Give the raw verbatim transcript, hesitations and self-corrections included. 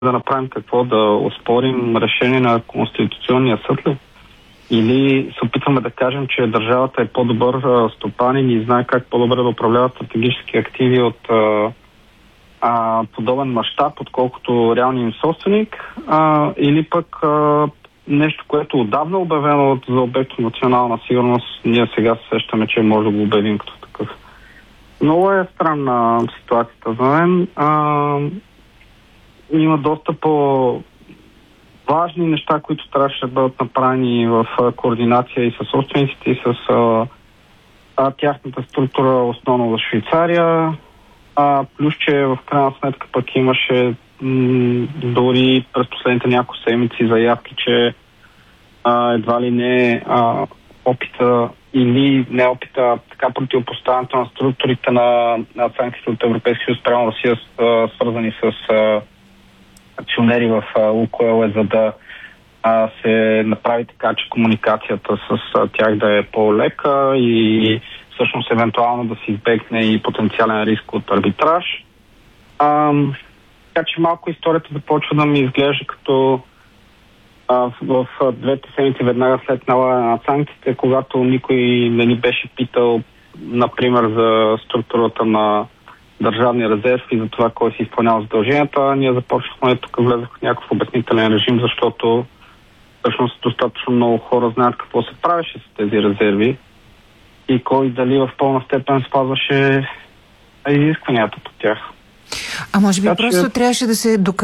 да направим какво? Да оспорим решение на Конституционния съд ли? Или се опитваме да кажем, че държавата е по-добър а, стопанин и знае как по-добре да управлява стратегически активи от а, а, подобен мащаб, отколкото реалния им собственик, а, или пък а, нещо, което отдавна е обявено за обект на национална сигурност, ние сега се сещаме, че може да го обявим като такъв. Много е странна ситуацията за мен. А, има доста по важни неща, които трябваше да бъдат направени в координация и с собствениците, и с а, а, тяхната структура, основно в Швейцария. А, плюс, че в крайна сметка пък имаше м- дори през последните няколко седмици заявки, че а, едва ли не а, опита или не опита, така противопоставянето на структурите на, на санкциите от Европейския съюз спрямо Русия, свързани с а, акционери в Лукойл, е за да а, се направи така, че комуникацията с а, тях да е по-лека и всъщност евентуално да се избегне и потенциален риск от арбитраж. А, така че малко историята започва да ми изглежда като а, в, в двете седмици веднага след налагане на санкциите, когато никой не ни беше питал, например, за структурата на държавния резерв и за това кой си изпълнява задълженията. Ние започнахме тук, влезах в някакъв обяснителен режим, защото всъщност достатъчно много хора знаят какво се правеше с тези резерви и кой дали в пълна степен спазваше изискванията по тях. А може би така, просто че... трябваше да се докаже